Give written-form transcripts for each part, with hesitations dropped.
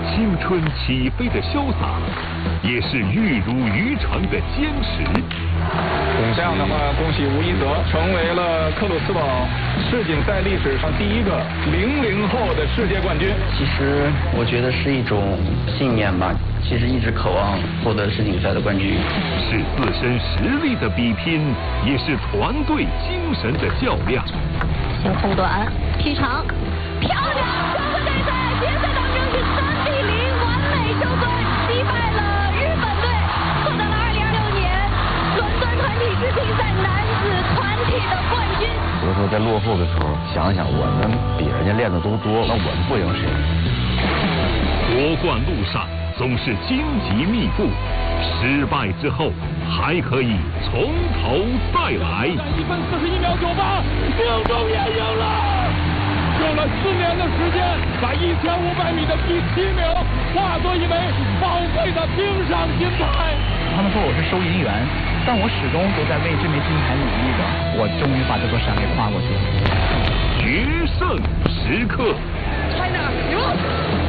青春起飞的潇洒，也是玉如渔场的坚持。 这样的话，恭喜吴一泽成为了克鲁斯堡世锦赛历史上第一个00后的世界冠军。 其实我觉得是一种信念吧，其实一直渴望获得世锦赛的冠军。 是自身实力的比拼，也是团队精神的较量。 先后短劈长，漂亮！中国队在决赛当中是3比0完美收官，击败了日本队，获得了2026年伦敦团体世锦赛男子团体的冠军。 有时候在落后的时候，想一想我们比人家练的都多，那我们不赢谁？ 夺冠路上总是荆棘密布，失败之后还可以从头再来。 1分41秒98，命中也赢了，用了4年的时间，把1500米的第7名化作一枚宝贵的冰上金牌。 他们说我是收银员，但我始终都在为这枚金牌努力着。我终于把这座山给跨过去了。 决胜时刻 China 赢！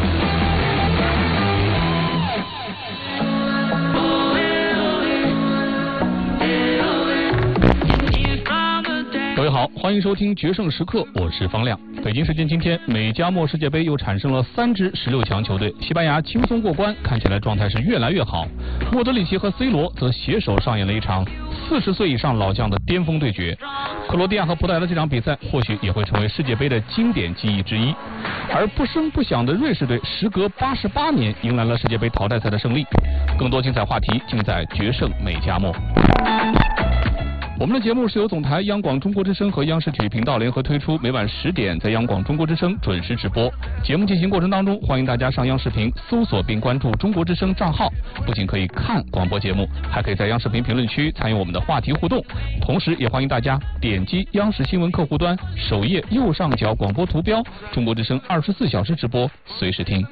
各位好，欢迎收听决胜时刻，我是方亮。北京时间今天，美加墨世界杯又产生了3支16强球队，西班牙轻松过关，看起来状态是越来越好。莫德里奇和 C 罗则携手上演了一场40岁以上老将的巅峰对决。克罗地亚和葡萄牙的这场比赛或许也会成为世界杯的经典记忆之一。而不声不响的瑞士队时隔88年迎来了世界杯淘汰赛的胜利。更多精彩话题尽在决胜美加墨。我们的节目是由总台央广中国之声和央视体育频道联合推出，每晚10点在央广中国之声准时直播。节目进行过程当中，欢迎大家上央视频搜索并关注中国之声账号，不仅可以看广播节目，还可以在央视频评论区参与我们的话题互动。同时也欢迎大家点击央视新闻客户端首页右上角广播图标，中国之声24小时直播，随时听。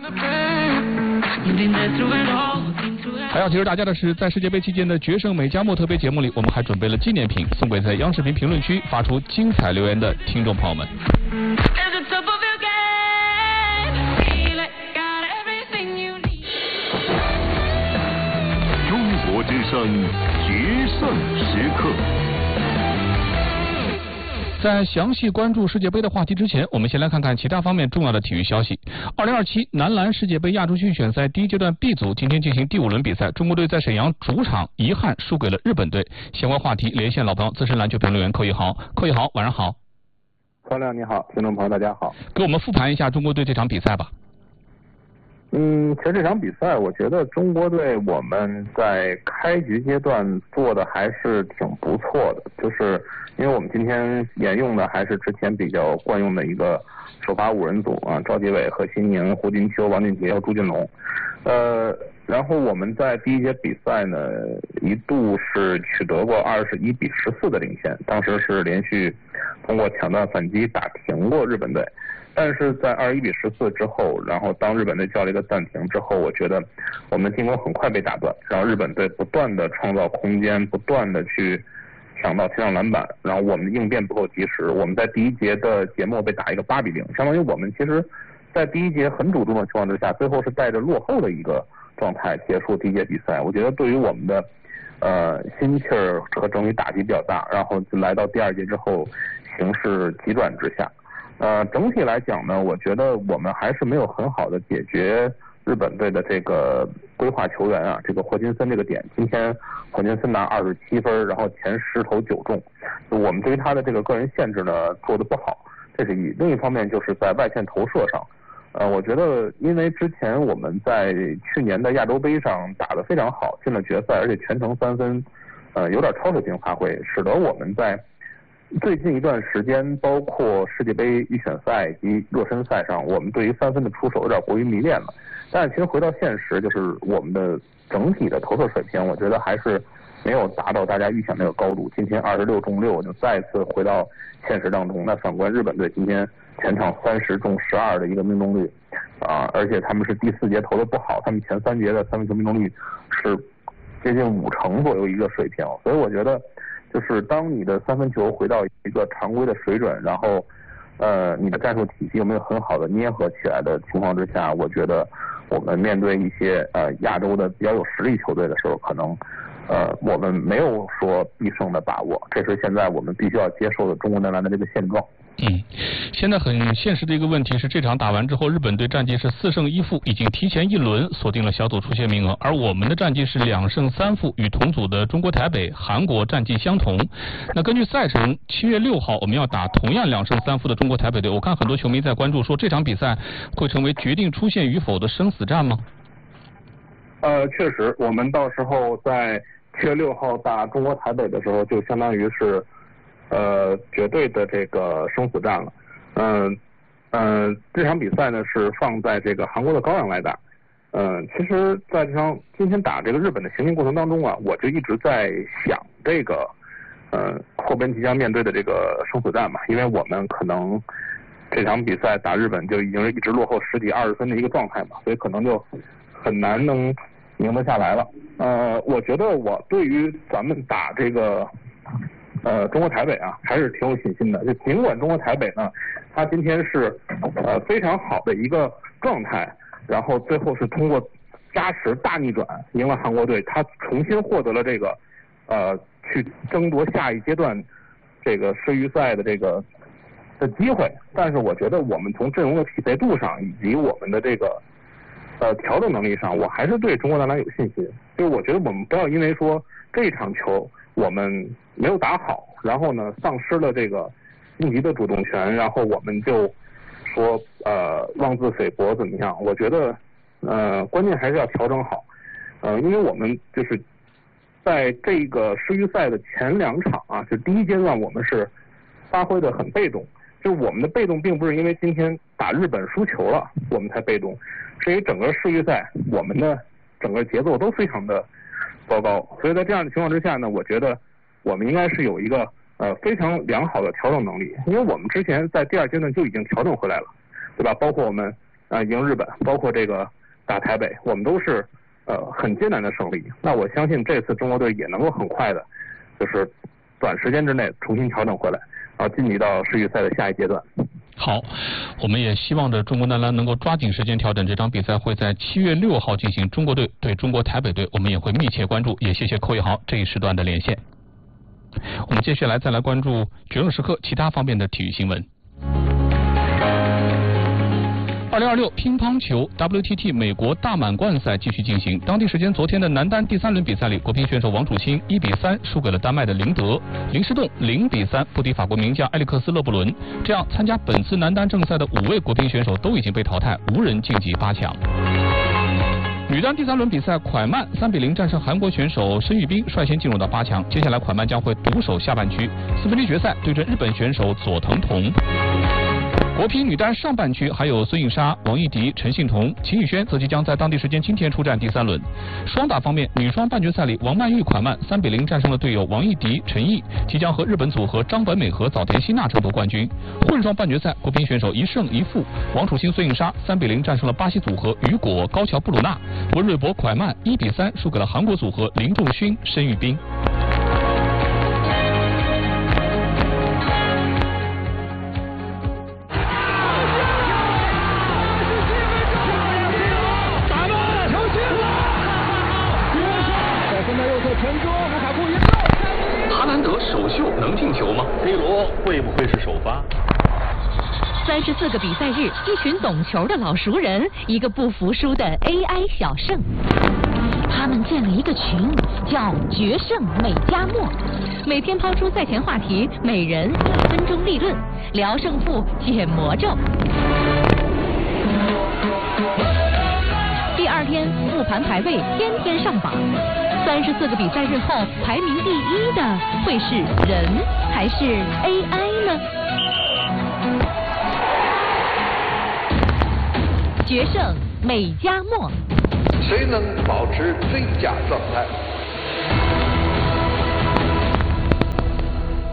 还要提示大家的是，在世界杯期间的决胜美加墨特别节目里，我们还准备了纪念品送给在央视频评论区发出精彩留言的听众朋友们。 中国之声决胜时刻。 在详细关注世界杯的话题之前，我们先来看看其他方面重要的体育消息。2027男篮世界杯亚洲区预选赛第一阶段 B 组今天进行第5轮比赛，中国队在沈阳主场遗憾输给了日本队。相关话题连线老朋友资深篮球评论员寇一豪。寇一豪，晚上好。 方亮你好，听众朋友大家好。 给我们复盘一下中国队这场比赛吧。 其实这场比赛，我觉得中国队我们在开局阶段做的还是挺不错的，就是因为我们今天沿用的还是之前比较惯用的一个首发5人组啊，赵继伟、何新宁、胡金秋、王俊杰和朱俊龙。然后我们在第一节比赛呢，一度是取得过21比14的领先，当时是连续通过抢断反击打停过日本队。但是在21比14之后，然后当日本队叫了一个暂停之后，我觉得我们进攻很快被打断，然后日本队不断的创造空间，不断的去抢到前场篮板，然后我们的应变不够及时，我们在第一节的节末被打一个8比0，相当于我们其实在第一节很主动的情况之下，最后是带着落后的一个状态结束第一节比赛。我觉得对于我们的心气儿和整体打击比较大，然后来到第2节之后形势急转直下。整体来讲呢，我觉得我们还是没有很好的解决日本队的这个规划球员啊，这个霍金森这个点。今天霍金森拿27分，然后前10投9中，我们对于他的这个个人限制呢做得不好，这是另一方面就是在外线投射上。我觉得因为之前我们在去年的亚洲杯上打得非常好，进了决赛，而且全程3分，有点超水平发挥，使得我们在最近一段时间，包括世界杯预选赛以及热身赛上，我们对于3分的出手有点过于迷恋了。但是其实回到现实，就是我们的整体的投射水平，我觉得还是没有达到大家预想那个高度。今天26中6，就再次回到现实当中。那反观日本队今天全场30中12的一个命中率啊，而且他们是第4节投的不好，他们前3节的3分球命中率是接近50%左右一个水平。所以我觉得就是当你的3分球回到一个常规的水准，然后你的战术体系有没有很好的捏合起来的情况之下，我觉得我们面对一些亚洲的比较有实力球队的时候，可能我们没有说必胜的把握，这是现在我们必须要接受的中国男篮的这个现状。 现在很现实的一个问题是，这场打完之后，日本队战绩是4胜1负，已经提前一轮锁定了小组出线名额，而我们的战绩是2胜3负，与同组的中国台北、韩国战绩相同。那根据赛程，7月6号我们要打同样2胜3负的中国台北队。我看很多球迷在关注说，这场比赛会成为决定出线与否的生死战吗？ 确实，我们到时候在7月6号打中国台北的时候，就相当于是绝对的这个生死战了。这场比赛呢是放在这个韩国的高阳来打。其实在今天打这个日本的行进过程当中啊，我就一直在想这个后边即将面对的这个生死战嘛，因为我们可能这场比赛打日本就已经是一直落后10几20分的一个状态嘛，所以可能就很难能赢得下来了。我觉得我对于咱们打这个中国台北啊，还是挺有信心的。就尽管中国台北呢，他今天是非常好的一个状态，然后最后是通过加时大逆转赢了韩国队，他重新获得了这个去争夺下一阶段这个世预赛的这个的机会。但是我觉得我们从阵容的匹配度上，以及我们的这个调整能力上，我还是对中国男篮有信心。就是我觉得我们不要因为说这场球我们没有打好，然后呢丧失了这个晋级的主动权，然后我们就说妄自菲薄怎么样？我觉得关键还是要调整好。因为我们就是在这个世预赛的前2场啊，就第一阶段我们是发挥的很被动。就是我们的被动并不是因为今天打日本输球了我们才被动，是因为整个世预赛我们的整个节奏都非常的糟糕。所以在这样的情况之下呢，我觉得我们应该是有一个非常良好的调整能力，因为我们之前在第2阶段就已经调整回来了，对吧？包括我们赢日本，包括这个打台北，我们都是很艰难的胜利。那我相信这次中国队也能够很快的，就是短时间之内重新调整回来，然后晋级到世预赛的下一阶段。 好，我们也希望着中国男篮能够抓紧时间调整。这场比赛会在7月6号进行，中国队对中国台北队，我们也会密切关注。也谢谢寇一豪这一时段的连线。我们接下来再来关注决胜时刻其他方面的体育新闻。2026乒乓球 WTT 美国大满贯赛继续进行。当地时间昨天的男单第3轮比赛里，国乒选手王楚钦1比3输给了丹麦的林德，林诗栋0比3不敌法国名将埃里克斯勒布伦。这样，参加本次男单正赛的5位国乒选手都已经被淘汰，无人晋级8强。女单第3轮比赛，蒯曼3比0战胜韩国选手申玉彬，率先进入到8强。接下来，蒯曼将会独守下半区4分之一决赛，对阵日本选手佐藤瞳。国乒女单上半区还有孙颖莎、王艺迪、陈幸同、秦宇轩则即将在当地时间今天出战第3轮。双打方面，女双半决赛里，王曼玉、蒯曼3比0战胜了队友王艺迪、陈毅，即将和日本组合张本美和早田希娜争夺冠军。混双半决赛，国乒选手1胜1负，王楚钦、孙颖莎3比0战胜了巴西组合雨果、高桥布鲁纳，温瑞博、蒯曼1比3输给了韩国组合林仲勋、申玉彬。 哈兰德首秀能进球吗 ？C 罗会不会是首发 ？34个比赛日，一群懂球的老熟人，一个不服输的 AI 小胜。他们建了一个群，叫“决胜美加墨”，每天抛出赛前话题，每人1分钟立论，聊胜负，解魔咒。第2天复盘排位，天天上榜。34个比赛日后，排名第1的会是人还是 AI 呢？决胜美加墨， 谁能保持最佳状态？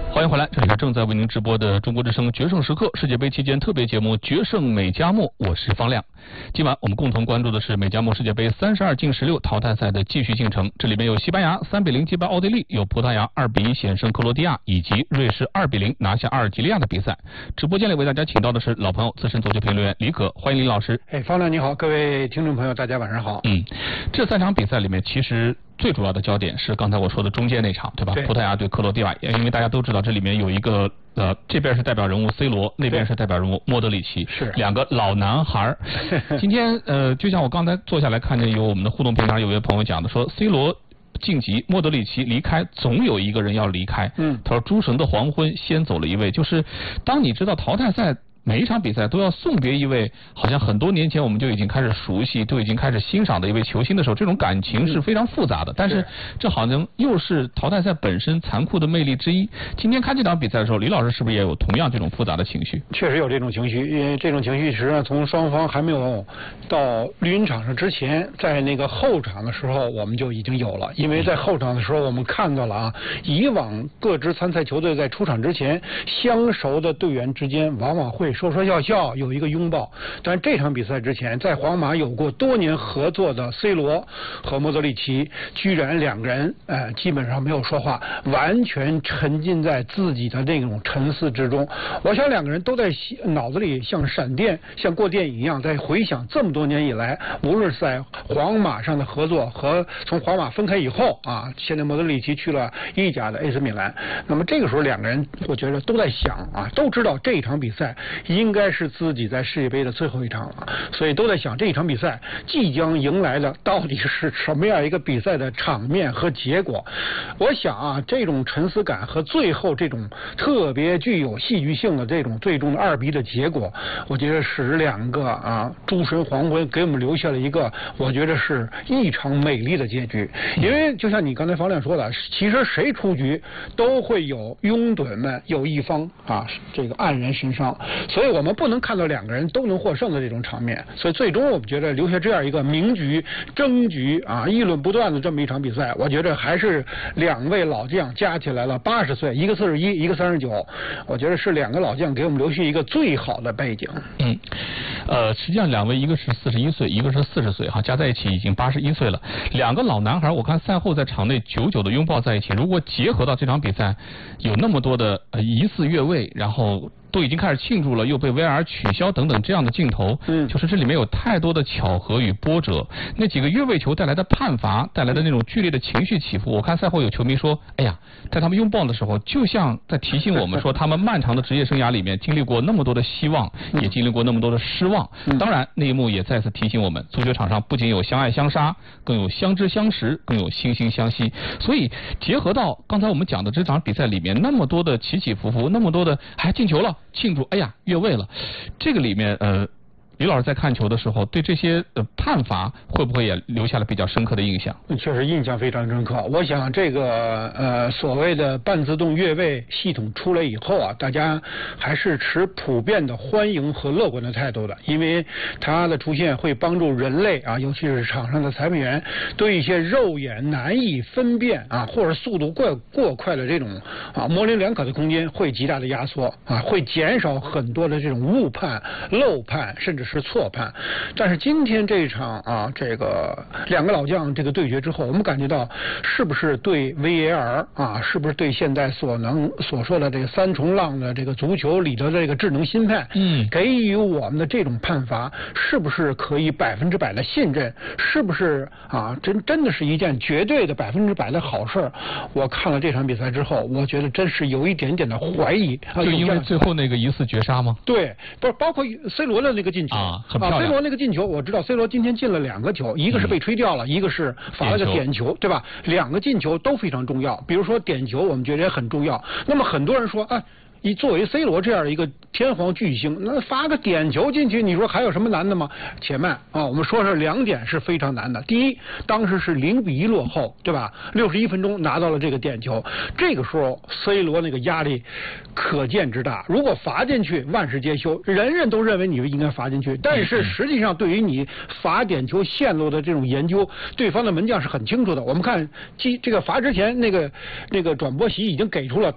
欢迎回来，这里是正在为您直播的中国之声决胜时刻世界杯期间特别节目《决胜美加墨》，我是方亮。今晚我们共同关注的是美加墨世界杯32进16淘汰赛的继续进程，这里面有西班牙3比0击败奥地利，有葡萄牙2比1险胜克罗地亚，以及瑞士2比0拿下阿尔及利亚的比赛。直播间里为大家请到的是老朋友资深足球评论员李可，欢迎李老师。 方亮你好，各位听众朋友大家晚上好。 这3场比赛里面其实最主要的焦点是刚才我说的中间那场，对吧？葡萄牙对克罗地亚，因为大家都知道这里面有一个这边是代表人物 C 罗，那边是代表人物莫德里奇，是2个老男孩。今天就像我刚才坐下来看见有我们的互动平台有位朋友讲的，说 C 罗晋级，莫德里奇离开，总有一个人要离开。他说诸神的黄昏先走了一位，就是当你知道淘汰赛每一场比赛都要送别一位好像很多年前我们就已经开始熟悉都已经开始欣赏的一位球星的时候，这种感情是非常复杂的，但是这好像又是淘汰赛本身残酷的魅力之一。今天看这场比赛的时候，李老师是不是也有同样这种复杂的情绪？ 确实有这种情绪，因为这种情绪实际上从双方还没有到绿茵场上之前，在那个后场的时候我们就已经有了。因为在后场的时候我们看到了以往各支参赛球队在出场之前，相熟的队员之间往往会说说笑笑，有一个拥抱。但这场比赛之前，在皇马有过多年合作的 C 罗和莫德里奇，居然2个人基本上没有说话，完全沉浸在自己的那种沉思之中。我想2个人都在脑子里像闪电，像过电影一样，在回想这么多年以来，无论是在皇马上的合作和从皇马分开以后现在莫德里奇去了意甲的 AC 米兰，那么这个时候2个人我觉得都在想都知道这一场比赛应该是自己在世界杯的最后一场了，所以都在想这一场比赛即将迎来的到底是什么样一个比赛的场面和结果。我想这种沉思感和最后这种特别具有戏剧性的这种最终的2比1的结果，我觉得使2个诸神黄昏给我们留下了一个我觉得是异常美丽的结局。因为就像你刚才方亮说的，其实谁出局都会有拥趸们有一方这个黯然神伤，所以我们不能看到2个人都能获胜的这种场面。所以最终我们觉得留下这样一个名局争局议论不断的这么一场比赛，我觉得还是2位老将加起来了80岁，一个41，一个39，我觉得是2个老将给我们留下一个最好的背景。 实际上2位一个是41岁，一个是40岁加在一起已经81岁了。2个老男孩，我看赛后在场内久久的拥抱在一起，如果结合到这场比赛有那么多的疑似越位，然后都已经开始庆祝了，又被 VAR 取消等等这样的镜头，就是这里面有太多的巧合与波折。那几个越位球带来的判罚，带来的那种剧烈的情绪起伏，我看赛后有球迷说，哎呀，在他们拥抱的时候，就像在提醒我们说，他们漫长的职业生涯里面经历过那么多的希望，也经历过那么多的失望。当然，那一幕也再次提醒我们，足球场上不仅有相爱相杀，更有相知相识，更有惺惺相惜。所以结合到刚才我们讲的这场比赛里面那么多的起起伏伏，那么多的还进球了，庆祝，哎呀，越位了，这个里面李老师在看球的时候，对这些判罚会不会也留下了比较深刻的印象？ 确实印象非常深刻。我想这个所谓的半自动越位系统出来以后大家还是持普遍的欢迎和乐观的态度的，因为它的出现会帮助人类尤其是场上的裁判员对一些肉眼难以分辨或者速度过快的这种模棱两可的空间会极大的压缩会减少很多的这种误判、漏判，甚至是错判。但是今天这一场这个2个老将这个对决之后，我们感觉到是不是对 VAR 是不是对现在所说的这个3重浪的这个足球里的这个智能心判给予我们的这种判罚，是不是可以100%的信任？是不是真的是一件绝对的100%的好事？我看了这场比赛之后，我觉得真是有一点点的怀疑。 就因为最后那个疑似绝杀吗？ 对，不是，包括 C 罗的那个进球很漂亮。 C 罗那个进球，我知道 C 罗今天进了2个球，一个是被吹掉了，一个是罚了个点球，对吧？2个进球都非常重要。比如说点球，我们觉得也很重要。那么很多人说，你作为 C 罗这样的一个天皇巨星，那罚个点球进去，你说还有什么难的吗？且慢我们说2点是非常难的。第一，当时是0比1落后，对吧？61分钟拿到了这个点球，这个时候 C 罗那个压力可见之大。如果罚进去，万事皆休，人人都认为你应该罚进去。但是实际上，对于你罚点球线路的这种研究，对方的门将是很清楚的。我们看这个罚之前那个转播席已经给出了